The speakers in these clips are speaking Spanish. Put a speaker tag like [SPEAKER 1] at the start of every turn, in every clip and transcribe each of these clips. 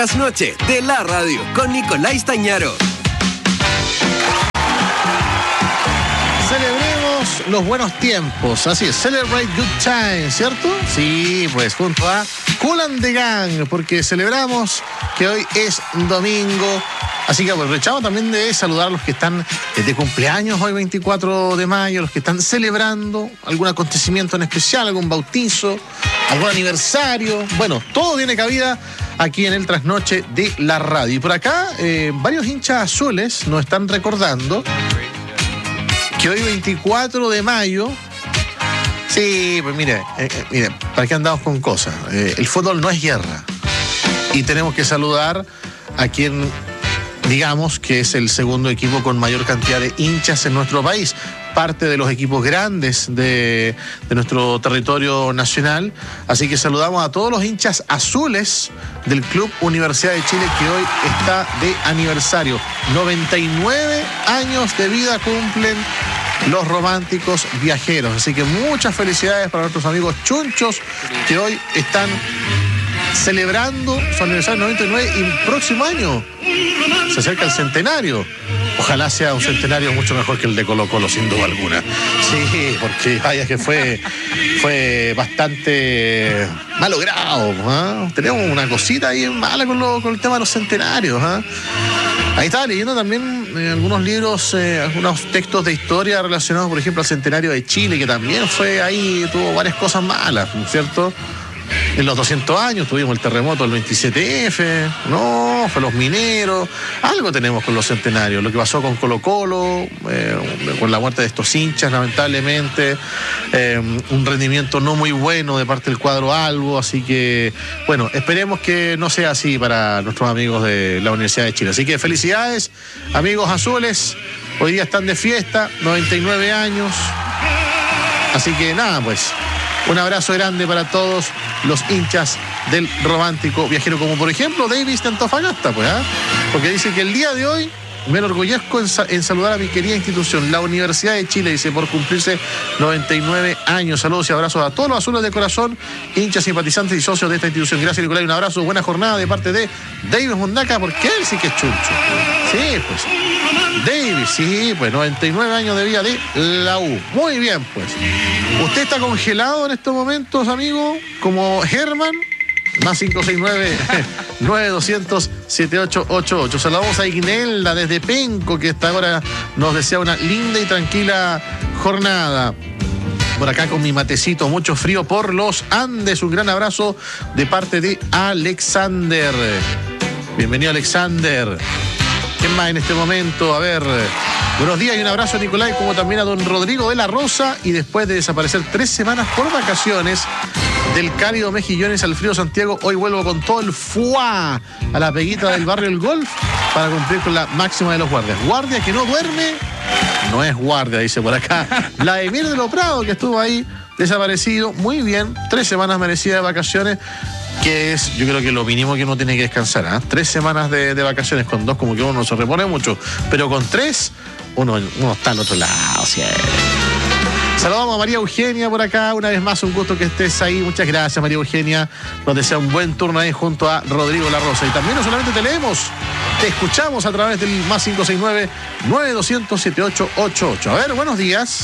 [SPEAKER 1] Las noches de la radio con Nicolás Tañaro.
[SPEAKER 2] Celebremos los buenos tiempos, así es, celebrate good times, ¿cierto? Sí, pues junto a Kool and the Gang, porque celebramos que hoy es domingo, así que aprovechamos también de saludar a los que están de cumpleaños hoy 24 de mayo, los que están celebrando algún acontecimiento en especial, algún bautizo, algún aniversario, bueno, todo tiene cabida aquí en el Trasnoche de la radio. Y por acá, varios hinchas azules nos están recordando que hoy 24 de mayo, sí, pues mire, ¿para qué andamos con cosas? El fútbol no es guerra. Y tenemos que saludar a quien, digamos, que es el segundo equipo con mayor cantidad de hinchas en nuestro país. Parte de los equipos grandes de nuestro territorio nacional. Así que saludamos a todos los hinchas azules del Club Universidad de Chile, que hoy está de aniversario. 99 años de vida cumplen los románticos viajeros. Así que muchas felicidades para nuestros amigos chunchos que hoy están celebrando su aniversario 99 y el próximo año se acerca el centenario. Ojalá sea un centenario mucho mejor que el de Colo-Colo, sin duda alguna. Sí, porque vaya que fue bastante malogrado. ¿Eh? Tenemos una cosita ahí mala con el tema de los centenarios. ¿Eh? Ahí estaba leyendo también algunos libros, algunos textos de historia relacionados, por ejemplo, al centenario de Chile, que también fue ahí, tuvo varias cosas malas, ¿no es cierto? En los 200 años tuvimos el terremoto del 27F, no, fue los mineros, algo tenemos con los centenarios, lo que pasó con Colo-Colo, con la muerte de estos hinchas, lamentablemente, un rendimiento no muy bueno de parte del cuadro albo, así que, bueno, esperemos que no sea así para nuestros amigos de la Universidad de Chile. Así que felicidades, amigos azules, hoy día están de fiesta, 99 años, así que nada, pues. Un abrazo grande para todos los hinchas del romántico viajero, como por ejemplo Davis de Antofagasta, pues, ¿eh? Porque dice que el día de hoy me enorgullezco en saludar a mi querida institución, la Universidad de Chile, dice, por cumplirse 99 años. Saludos y abrazos a todos los azules de corazón, hinchas, simpatizantes y socios de esta institución. Gracias, Nicolás, y un abrazo, buena jornada de parte de Davis Mondaca, porque él sí que es chuncho. Sí, pues. Davis, sí, pues 99 años de vida de la U. Muy bien, pues. ¿Usted está congelado en estos momentos, amigo? Como Herman, más 569-9200-7888. Saludamos a Ignelda desde Penco, que hasta ahora nos desea una linda y tranquila jornada. Por acá con mi matecito, mucho frío por los Andes. Un gran abrazo de parte de Alexander. Bienvenido, Alexander. ¿Quién más en este momento? A ver, buenos días y un abrazo a Nicolás, como también a don Rodrigo de la Rosa. Y después de desaparecer 3 semanas por vacaciones del cálido Mejillones al frío Santiago, hoy vuelvo con todo el fuá a la peguita del barrio El Golf para cumplir con la máxima de los guardias. Guardia que no duerme, no es guardia, dice por acá. La Emir de lo Prado, que estuvo ahí desaparecido, muy bien, 3 semanas merecidas de vacaciones, que es, yo creo que lo mínimo que uno tiene que descansar, ¿eh? 3 semanas de vacaciones, con 2 como que uno no se repone mucho, pero con 3 uno está al otro lado, ¿sí? Saludamos a María Eugenia por acá, una vez más un gusto que estés ahí, muchas gracias María Eugenia, nos desea un buen turno ahí junto a Rodrigo La Rosa. Y también no solamente te leemos, te escuchamos a través del más 569-9200-7888. A ver, buenos días.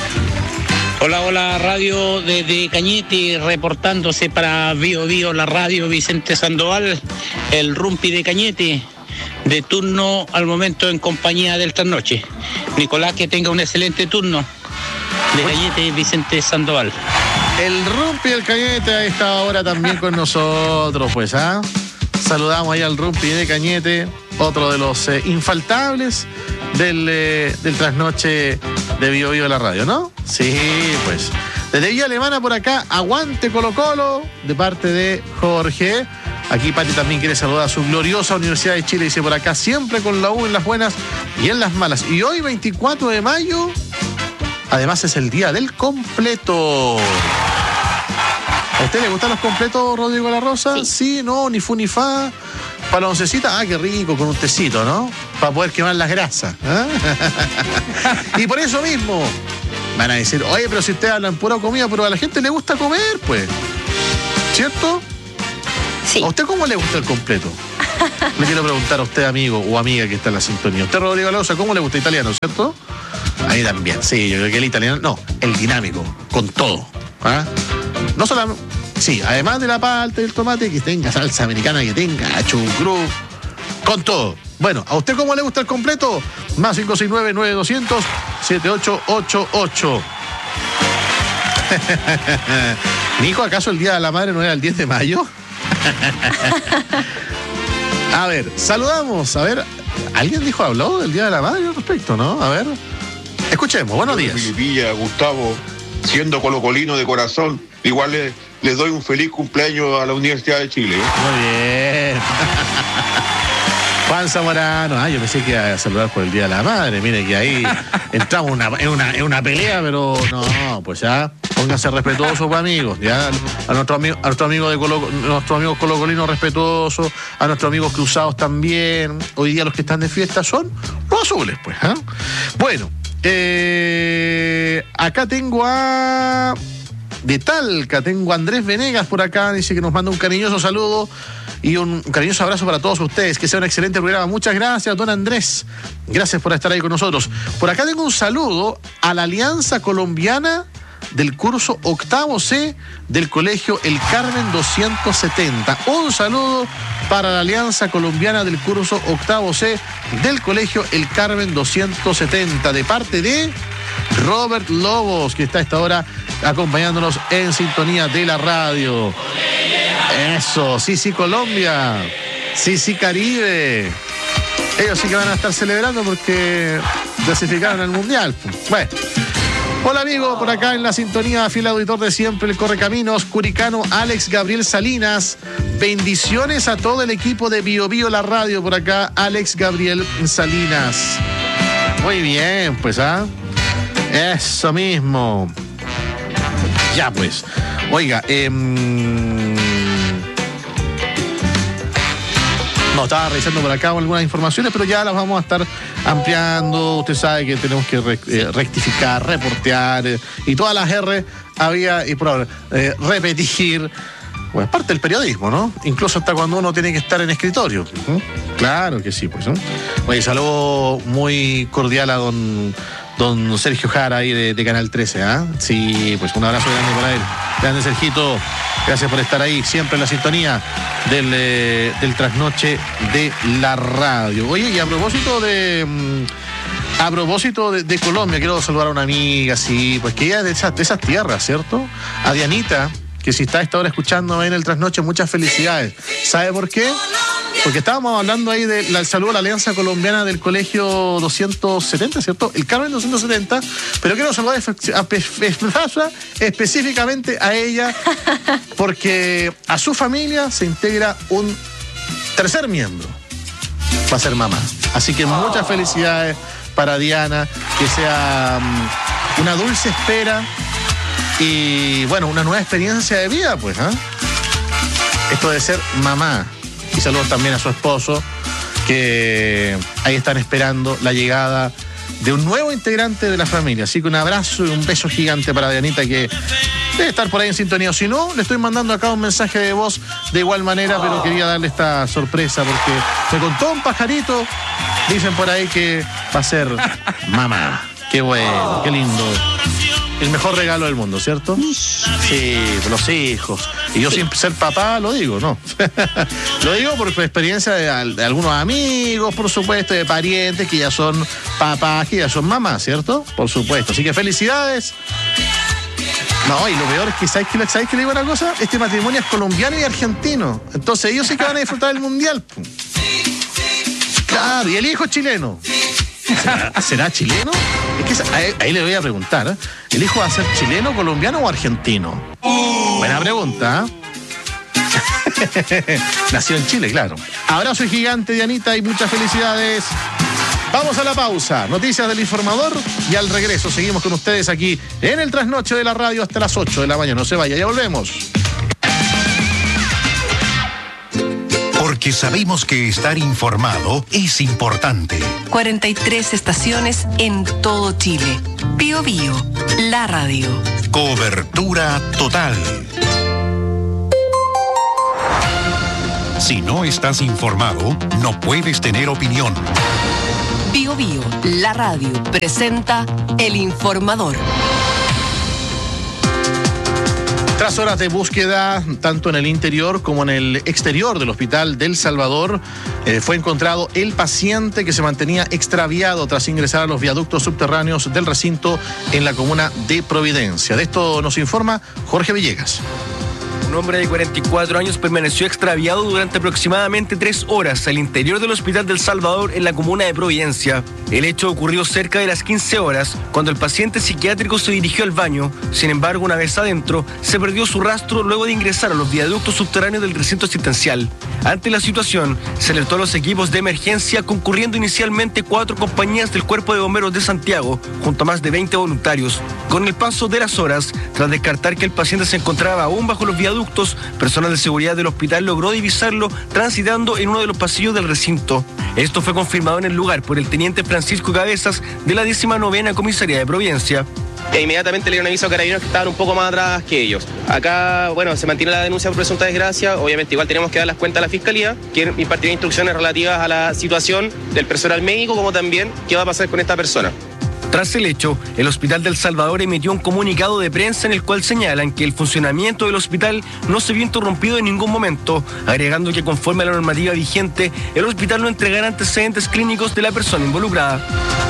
[SPEAKER 3] Hola, radio desde Cañete, reportándose para Bio Bio, la radio Vicente Sandoval, el Rumpi de Cañete, de turno al momento en compañía del Trasnoche. Nicolás, que tenga un excelente turno. De Cañete, Vicente Sandoval.
[SPEAKER 2] El Rumpi del Cañete a esta hora también con nosotros, pues, ¿ah? Saludamos ahí al Rumpi de Cañete, otro de los infaltables del Trasnoche de Bio Bio de la radio, ¿no? Sí, pues. Desde Villa Alemana por acá, aguante Colo-Colo, de parte de Jorge. Aquí Pati también quiere saludar a su gloriosa Universidad de Chile, dice por acá, siempre con la U en las buenas y en las malas. Y hoy, 24 de mayo, además es el día del completo. ¿A usted le gustan los completos, Rodrigo La Rosa? Sí, no, ni fu ni fa. Para la oncecita, qué rico, con un tecito, ¿no? Para poder quemar las grasas. ¿Eh? Y por eso mismo van a decir, oye, pero si ustedes hablan pura comida, pero a la gente le gusta comer, pues. ¿Cierto?
[SPEAKER 4] Sí.
[SPEAKER 2] ¿A usted cómo le gusta el completo? le quiero preguntar a usted, amigo o amiga que está en la sintonía. Usted, Rodrigo Lausa, ¿cómo le gusta italiano, cierto? Ahí también, sí, yo creo que el italiano, no, el dinámico, con todo. ¿Ah? No solamente, sí, además de la palta y el tomate, que tenga salsa americana, que tenga chucrú, con todo. Bueno, ¿a usted cómo le gusta el completo? Más 569-9200-7888. Nico, ¿acaso el Día de la Madre no era el 10 de mayo? A ver, saludamos. A ver, ¿alguien habló del Día de la Madre al respecto, no? A ver, escuchemos. Buenos días.
[SPEAKER 4] Filipilla, Gustavo, siendo colocolino de corazón, igual les doy un feliz cumpleaños a la Universidad de Chile.
[SPEAKER 2] Muy bien. Juan Zamorano, yo pensé que iba a saludar por el Día de la Madre. Mire que ahí entramos en una pelea, pero no, pues ya, pónganse respetuosos, pues, amigos. Ya, a nuestros amigos colocolinos respetuosos, a nuestros amigos cruzados también. Hoy día los que están de fiesta son los azules, pues. Bueno, acá tengo de Talca, tengo a Andrés Venegas por acá, dice que nos manda un cariñoso saludo y un cariñoso abrazo para todos ustedes. Que sea un excelente programa. Muchas gracias, don Andrés. Gracias por estar ahí con nosotros. Por acá tengo un saludo a la Alianza Colombiana del curso octavo C del Colegio El Carmen 270. Un saludo para la Alianza Colombiana del curso octavo C del Colegio El Carmen 270, de parte de Robert Lobos, que está a esta hora acompañándonos en sintonía de la radio. Eso, sí, Colombia. Sí, Caribe. Ellos sí que van a estar celebrando porque clasificaron al Mundial. Bueno. Hola, amigo, por acá en la sintonía, fiel auditor de siempre, el Correcaminos, curicano Alex Gabriel Salinas. Bendiciones a todo el equipo de Bio Bio la radio, por acá, Alex Gabriel Salinas. Muy bien, pues, eso mismo. Ya, pues. Oiga, no, estaba revisando por acá algunas informaciones, pero ya las vamos a estar ampliando. Usted sabe que tenemos que rectificar, reportear y todas las R había y por repetir. Bueno, es parte del periodismo, ¿no? Incluso hasta cuando uno tiene que estar en escritorio. Claro que sí, pues. Oye, saludo muy cordial a don Sergio Jara ahí de Canal 13, Sí, pues un abrazo grande para él. Grande Sergito, gracias por estar ahí, siempre en la sintonía del trasnoche de la radio. Oye, y a propósito de Colombia, quiero saludar a una amiga, sí, pues que ella es de esas tierras, ¿cierto? A Dianita, que si está a esta hora escuchando en el trasnoche, muchas felicidades. ¿Sabe por qué? Porque estábamos hablando ahí del saludo a la Alianza Colombiana del Colegio 270, ¿cierto? El Carmen 270, pero quiero saludar específicamente a ella, porque a su familia se integra un tercer miembro. Va a ser mamá. Así que muchas felicidades para Diana, que sea una dulce espera y, bueno, una nueva experiencia de vida, pues, Esto de ser mamá. Y saludos también a su esposo, que ahí están esperando la llegada de un nuevo integrante de la familia. Así que un abrazo y un beso gigante para Dianita, que debe estar por ahí en sintonía. O si no, le estoy mandando acá un mensaje de voz de igual manera, pero quería darle esta sorpresa porque me contó un pajarito. Dicen por ahí que va a ser mamá. Qué bueno, qué lindo. El mejor regalo del mundo, ¿cierto? Sí, los hijos. Y yo sin ser papá lo digo, ¿no? Lo digo por experiencia de algunos amigos, por supuesto, de parientes que ya son papás, que ya son mamás, ¿cierto? Por supuesto. Así que felicidades. No, y lo peor es que, ¿sabes qué le digo una cosa? Este matrimonio es colombiano y argentino. Entonces ellos sí que van a disfrutar del Mundial. Claro, y el hijo es chileno. ¿Será chileno? Es que ahí le voy a preguntar. ¿El hijo va a ser chileno, colombiano o argentino? Buena pregunta. Nació en Chile, claro. Abrazo gigante, Dianita, y muchas felicidades. Vamos a la pausa. Noticias del Informador y al regreso seguimos con ustedes aquí en el trasnoche de la radio hasta las 8 de la mañana. No se vaya, ya volvemos.
[SPEAKER 5] Porque sabemos que estar informado es importante.
[SPEAKER 6] 43 estaciones en todo Chile. Bio Bio, la radio.
[SPEAKER 5] Cobertura total. Si no estás informado, no puedes tener opinión.
[SPEAKER 6] Bio Bio, la radio, presenta El Informador.
[SPEAKER 2] Tras horas de búsqueda, tanto en el interior como en el exterior del Hospital del Salvador, fue encontrado el paciente que se mantenía extraviado tras ingresar a los viaductos subterráneos del recinto en la comuna de Providencia. De esto nos informa Jorge Villegas.
[SPEAKER 7] Un hombre de 44 años permaneció extraviado durante aproximadamente 3 horas al interior del Hospital del Salvador en la comuna de Providencia. El hecho ocurrió cerca de las 15 horas, cuando el paciente psiquiátrico se dirigió al baño. Sin embargo, una vez adentro, se perdió su rastro luego de ingresar a los viaductos subterráneos del recinto asistencial. Ante la situación, se alertó a los equipos de emergencia, concurriendo inicialmente 4 compañías del Cuerpo de Bomberos de Santiago, junto a más de 20 voluntarios. Con el paso de las horas, tras descartar que el paciente se encontraba aún bajo los viaductos, personal de seguridad del hospital logró divisarlo transitando en uno de los pasillos del recinto. Esto fue confirmado en el lugar por el teniente Francisco Cabezas de la 19ª Comisaría de Providencia.
[SPEAKER 8] Inmediatamente le dieron aviso a carabineros que estaban un poco más atrás que ellos. Acá, bueno, se mantiene la denuncia por presunta desgracia. Obviamente igual tenemos que dar las cuentas a la Fiscalía, que impartirá instrucciones relativas a la situación del personal médico, como también qué va a pasar con esta persona.
[SPEAKER 7] Tras el hecho, el Hospital del Salvador emitió un comunicado de prensa en el cual señalan que el funcionamiento del hospital no se vio interrumpido en ningún momento, agregando que conforme a la normativa vigente, el hospital no entregará antecedentes clínicos de la persona involucrada.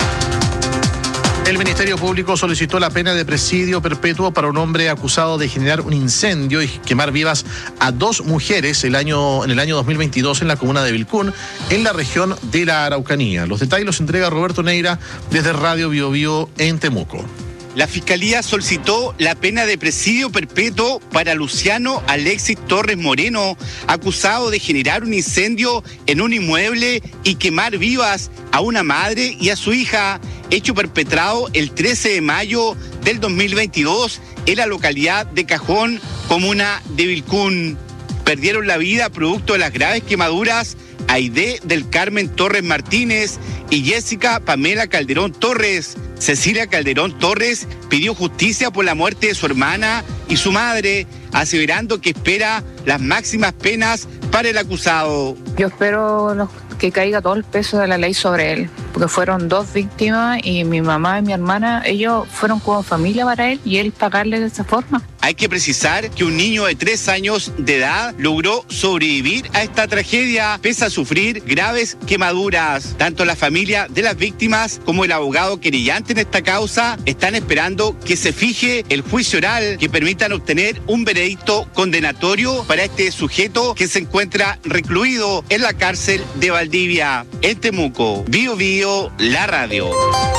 [SPEAKER 2] El Ministerio Público solicitó la pena de presidio perpetuo para un hombre acusado de generar un incendio y quemar vivas a 2 mujeres en el año 2022 en la comuna de Vilcún, en la región de la Araucanía. Los detalles los entrega Roberto Neira desde Radio Bio Bio en Temuco.
[SPEAKER 9] La Fiscalía solicitó la pena de presidio perpetuo para Luciano Alexis Torres Moreno, acusado de generar un incendio en un inmueble y quemar vivas a una madre y a su hija, hecho perpetrado el 13 de mayo del 2022 en la localidad de Cajón, comuna de Vilcún. Perdieron la vida producto de las graves quemaduras Aide del Carmen Torres Martínez y Jessica Pamela Calderón Torres. Cecilia Calderón Torres pidió justicia por la muerte de su hermana y su madre, aseverando que espera las máximas penas para el acusado.
[SPEAKER 10] Yo espero que caiga todo el peso de la ley sobre él, porque fueron 2 víctimas y mi mamá y mi hermana, ellos fueron como familia para él y él pagarle de esa forma.
[SPEAKER 9] Hay que precisar que un niño de 3 años de edad logró sobrevivir a esta tragedia pese a sufrir graves quemaduras. Tanto la familia de las víctimas como el abogado querellante en esta causa están esperando que se fije el juicio oral que permitan obtener un veredicto condenatorio para este sujeto que se encuentra recluido en la cárcel de Valdivia. En Temuco, Bio Bio, la radio.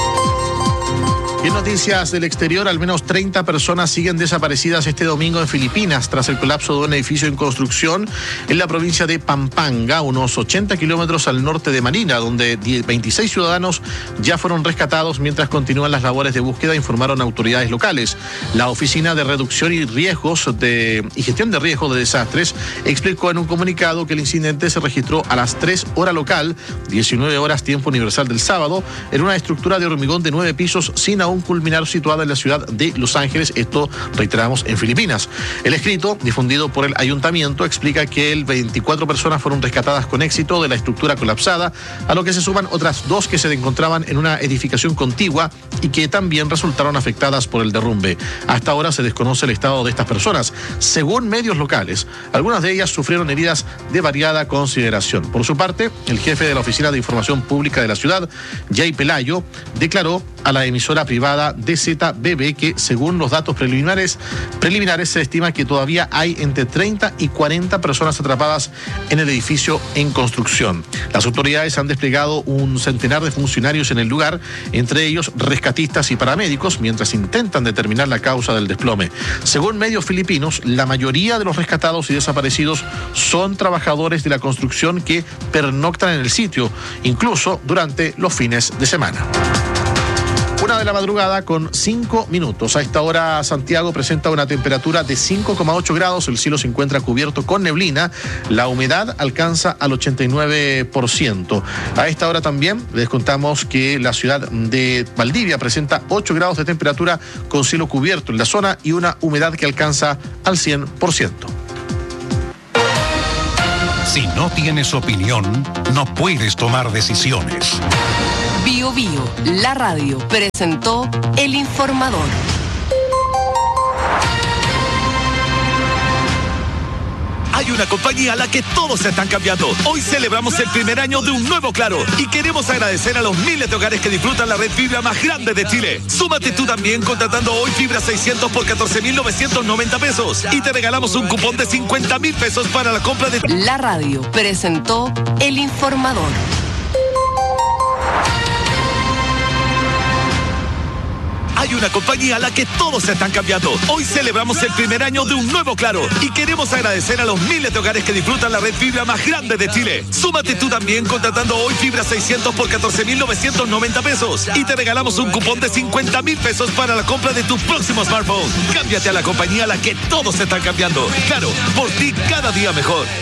[SPEAKER 2] Y en noticias del exterior, al menos 30 personas siguen desaparecidas este domingo en Filipinas tras el colapso de un edificio en construcción en la provincia de Pampanga, unos 80 kilómetros al norte de Manila, donde 26 ciudadanos ya fueron rescatados mientras continúan las labores de búsqueda, informaron autoridades locales. La Oficina de Reducción y Gestión de Riesgos de Desastres explicó en un comunicado que el incidente se registró a las 3 horas local, 19 horas tiempo universal del sábado, en una estructura de hormigón de 9 pisos sin aún culminar, situada en la ciudad de Los Ángeles, esto reiteramos en Filipinas. El escrito, difundido por el ayuntamiento, explica que 24 personas fueron rescatadas con éxito de la estructura colapsada, a lo que se suman otras 2 que se encontraban en una edificación contigua y que también resultaron afectadas por el derrumbe. Hasta ahora se desconoce el estado de estas personas. Según medios locales, algunas de ellas sufrieron heridas de variada consideración. Por su parte, el jefe de la Oficina de Información Pública de la ciudad, Jay Pelayo, declaró a la emisora privada DZBB que, según los datos preliminares, se estima que todavía hay entre 30 y 40 personas atrapadas en el edificio en construcción. Las autoridades han desplegado un centenar de funcionarios en el lugar, entre ellos rescatistas y paramédicos, mientras intentan determinar la causa del desplome. Según medios filipinos, la mayoría de los rescatados y desaparecidos son trabajadores de la construcción que pernoctan en el sitio, incluso durante los fines de semana. 1 de la madrugada con 5 minutos. A esta hora Santiago presenta una temperatura de 5,8 grados. El cielo se encuentra cubierto con neblina. La humedad alcanza al 89%. A esta hora también les contamos que la ciudad de Valdivia presenta 8 grados de temperatura con cielo cubierto en la zona y una humedad que alcanza al 100%.
[SPEAKER 5] Si no tienes opinión, no puedes tomar decisiones.
[SPEAKER 6] Bio Bio, la radio, presentó El Informador.
[SPEAKER 11] Hay una compañía a la que todos están cambiando. Hoy celebramos el primer año de un nuevo Claro y queremos agradecer a los miles de hogares que disfrutan la red fibra más grande de Chile. Súmate tú también contratando hoy fibra 600 por 14.990 pesos y te regalamos un cupón de 50.000 pesos para la compra de...
[SPEAKER 6] La radio presentó El Informador.
[SPEAKER 11] Hay una compañía a la que todos están cambiando. Hoy celebramos el primer año de un nuevo Claro y queremos agradecer a los miles de hogares que disfrutan la red fibra más grande de Chile. Súmate tú también contratando hoy fibra 600 por 14.990 pesos y te regalamos un cupón de 50.000 pesos para la compra de tu próximo smartphone. Cámbiate a la compañía a la que todos están cambiando. Claro, por ti cada día mejor.